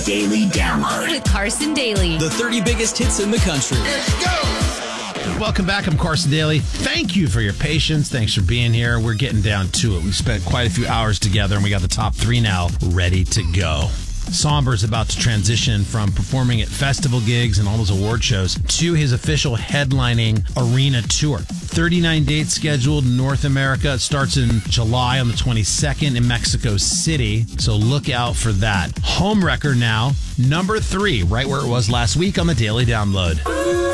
Daily Download with Carson Daly. The 30 biggest hits in the country. Let's go! Welcome back. I'm Carson Daly. Thank you for your patience. Thanks for being here. We're getting down to it. We spent quite a few hours together, and we got the top three now ready to go. Somber's about to transition from performing at festival gigs and all those award shows to his official headlining arena tour. 39 dates scheduled in North America. It starts in July on the 22nd in Mexico City, so look out for that. Home record now, number 3, right where it was last week on the Daily Download.